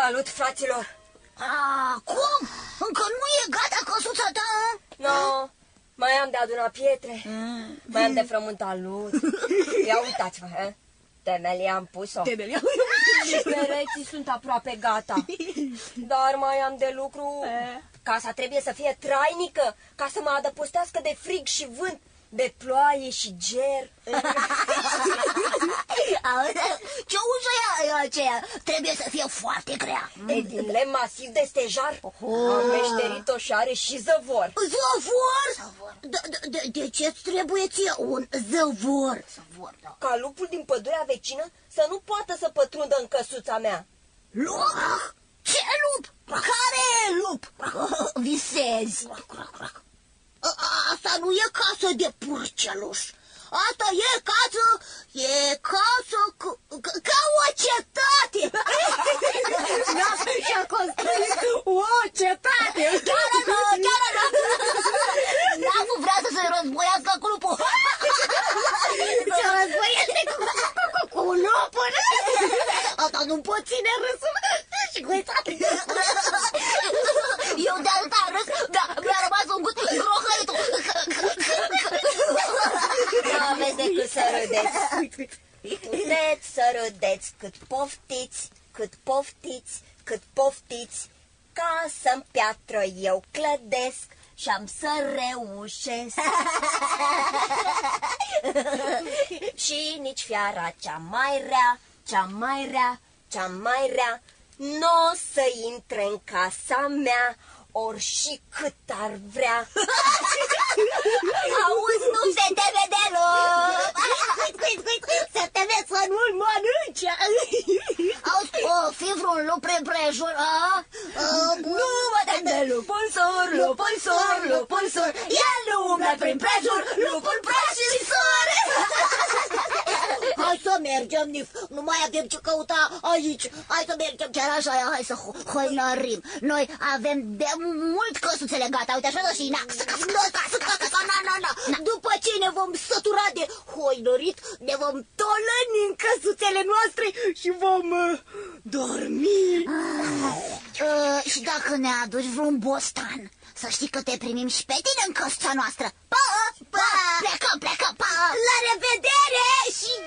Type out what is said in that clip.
Salut, fraților! Cum? Încă nu e gata căsuța ta? No, mai am de adunat pietre, mai am de frământat lut. Ia uitați-vă, temelia am pus-o. Și pereții sunt aproape gata. Dar mai am de lucru. Casa trebuie să fie trainică, ca să mă adăpostească de frig și vânt, de ploaie și ger. Ce ușă e aceea? Trebuie să fie foarte grea. E din lemn masiv de stejar. Am meșterit-o și are și zăvor. Zăvor? De ce-ți trebuie ție un zăvor? Ca lupul din pădurea vecină să nu poată să pătrundă în căsuța mea. Lup? Ce lup? Care lup? Visezi. Asta nu e casă de purceluș. Asta e casă ca o cetate. Și-a construit o cetate. Chiar N-a vrea să se războiască cu lupul. Se războiește cu lupul. Asta nu pot ține râsul. Și guițat. Eu de atâta râs, dar mi-a rămas un gust grohăitul. Nu aveți decât să râdeți. Puteți să râdeți cât poftiți, cât poftiți, cât poftiți. Casă-n piatră eu clădesc și am să reușesc. Și nici fiara cea mai rea, cea mai rea, cea mai rea, n-o să intre în casa mea, ori și cât ar vrea. Auzi, nu se teme deloc. Se teme să nu-l mănânce. Auzi, fi vreun lup prin prejur, Nu mă tem de lupul sur, lupul sur, lupul sur. El nu umblă prin prejur, lupul prăjitor. Hai să mergem, Nif, nu mai avem ce căuta aici. Hai să mergem chiar așa, hai să hoinărim. Noi avem de mult căsuțele gata, uite așa și După ce ne vom sătura de hoinărit, ne vom tolăni în căsuțele noastre și vom dormi. Și dacă ne aduci vreun bostan, să știi că te primim și pe tine în căsuța noastră. Plecăm, pa! La revedere!